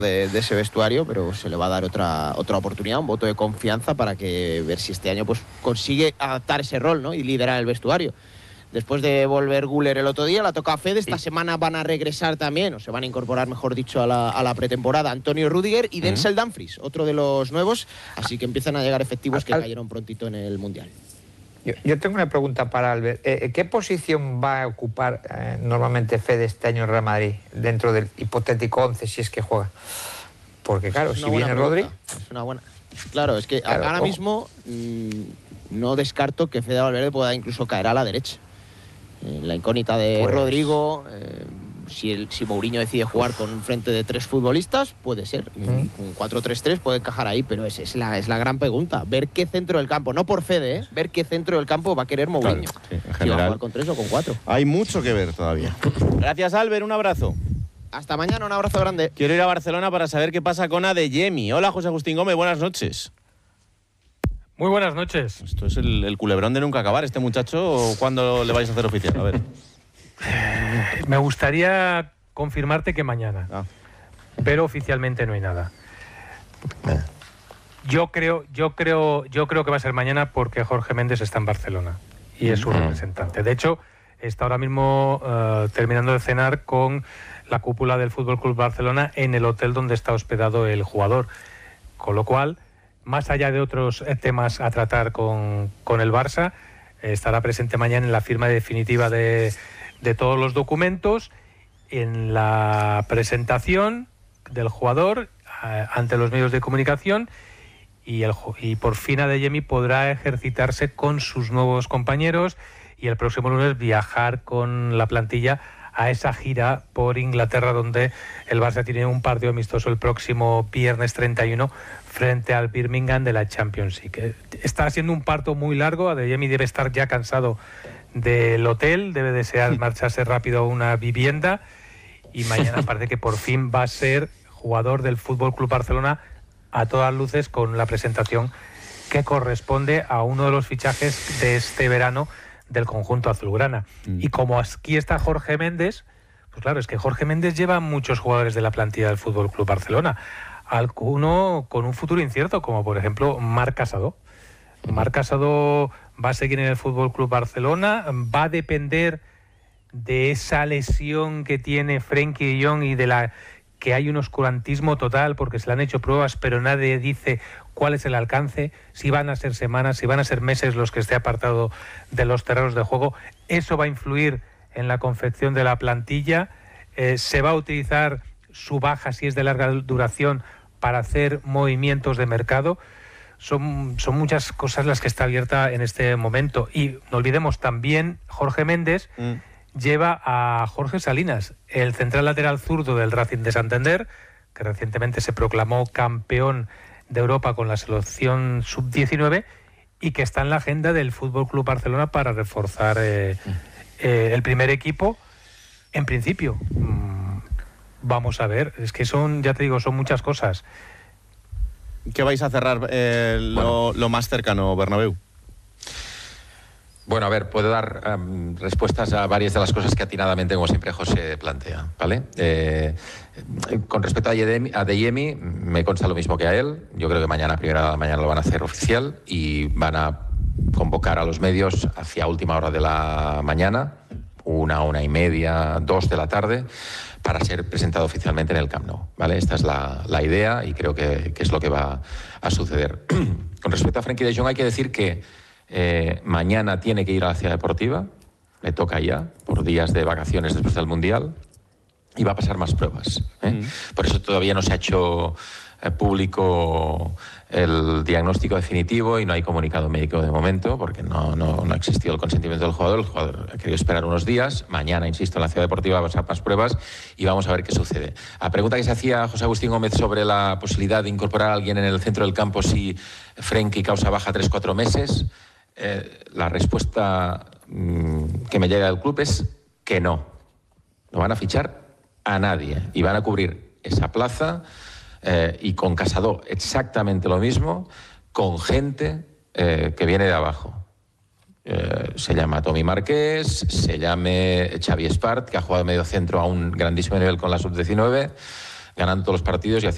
de ese vestuario, pero se le va a dar otra oportunidad, un voto de confianza para que ver si este año pues consigue adaptar ese rol, ¿no? Y liderar el vestuario. Después de volver Güler el otro día, la toca a Fede. Esta semana van a regresar también, o se van a incorporar, mejor dicho, a la pretemporada, Antonio Rüdiger y Denzel Dumfries, otro de los nuevos. Así que empiezan a llegar efectivos que cayeron prontito en el Mundial. Yo tengo una pregunta para Albert. ¿Qué posición va a ocupar normalmente Fede este año en Real Madrid dentro del hipotético 11, si es que juega? Porque claro, si viene Rodri... Es una buena... Claro, es que ahora mismo no descarto que Fede Valverde pueda incluso caer a la derecha. La incógnita de Rodrigo, si Mourinho decide jugar con frente de 3 futbolistas, puede ser. Un 4-3-3 puede encajar ahí, pero es la gran pregunta. Ver qué centro del campo, no por Fede, ver qué centro del campo va a querer Mourinho. Claro, sí, en si general, va a jugar con 3 o con 4. Hay mucho que ver todavía. Gracias, Albert, un abrazo. Hasta mañana, un abrazo grande. Quiero ir a Barcelona para saber qué pasa con Adeyemi. Hola, José Agustín Gómez, buenas noches. Muy buenas noches. Esto es el culebrón de nunca acabar. ¿Este muchacho cuándo le vais a hacer oficial? A ver. Me gustaría confirmarte que mañana, pero oficialmente no hay nada. Yo creo que va a ser mañana porque Jorge Méndez está en Barcelona y es su representante. De hecho, está ahora mismo terminando de cenar con la cúpula del Fútbol Club Barcelona en el hotel donde está hospedado el jugador, con lo cual, más allá de otros temas a tratar con el Barça, estará presente mañana en la firma definitiva de todos los documentos, en la presentación del jugador ante los medios de comunicación y por fin Adeyemi podrá ejercitarse con sus nuevos compañeros y el próximo lunes viajar con la plantilla a esa gira por Inglaterra, donde el Barça tiene un partido amistoso el próximo viernes 31 frente al Birmingham de la Champions League. Está siendo un parto muy largo. Adeyemi debe estar ya cansado del hotel, debe desear marcharse rápido a una vivienda y mañana parece que por fin va a ser jugador del Fútbol Club Barcelona a todas luces, con la presentación que corresponde a uno de los fichajes de este verano del conjunto azulgrana. Y como aquí está Jorge Méndez, pues claro, es que Jorge Méndez lleva muchos jugadores de la plantilla del Fútbol Club Barcelona, alguno con un futuro incierto, como por ejemplo Marc Casado. Marc Casado va a seguir en el Fútbol Club Barcelona, va a depender de esa lesión que tiene Frenkie de Jong y de la que hay un oscurantismo total porque se le han hecho pruebas, pero nadie dice cuál es el alcance, si van a ser semanas, si van a ser meses los que esté apartado de los terrenos de juego. Eso va a influir en la confección de la plantilla. Se va a utilizar su baja, si es de larga duración, para hacer movimientos de mercado. Son muchas cosas las que está abierta en este momento. Y no olvidemos también, Jorge Méndez lleva a Jorge Salinas, el central lateral zurdo del Racing de Santander, que recientemente se proclamó campeón de Europa con la selección sub-19 y que está en la agenda del Fútbol Club Barcelona para reforzar el primer equipo. En principio, vamos a ver, es que ya te digo, son muchas cosas. ¿Qué vais a cerrar lo más cercano, Bernabéu? Bueno, a ver, puedo dar respuestas a varias de las cosas que atinadamente, como siempre, José plantea, ¿vale? Con respecto a Adeyemi, me consta lo mismo que a él. Yo creo que mañana, a primera hora de la mañana, lo van a hacer oficial y van a convocar a los medios hacia última hora de la mañana, 1:30, 2 de la tarde, para ser presentado oficialmente en el Camp Nou, ¿vale? Esta es la idea y creo que es lo que va a suceder. Con respecto a Frenkie de Jong, hay que decir que mañana tiene que ir a la Ciudad Deportiva, le toca ya, por días de vacaciones después del Mundial, y va a pasar más pruebas. Por eso todavía no se ha hecho público el diagnóstico definitivo y no hay comunicado médico de momento, porque no ha existido el consentimiento del jugador. El jugador ha querido esperar unos días. Mañana, insisto, en la Ciudad Deportiva va a pasar más pruebas y vamos a ver qué sucede. La pregunta que se hacía José Agustín Gómez sobre la posibilidad de incorporar a alguien en el centro del campo si Frenkie causa baja 3-4 meses, la respuesta que me llega del club es que no. No van a fichar a nadie y van a cubrir esa plaza y con Casado exactamente lo mismo, con gente que viene de abajo. Se llama Tommy Marqués, se llame Xavi Espart, que ha jugado medio centro a un grandísimo nivel con la sub-19, ganando todos los partidos y haciendo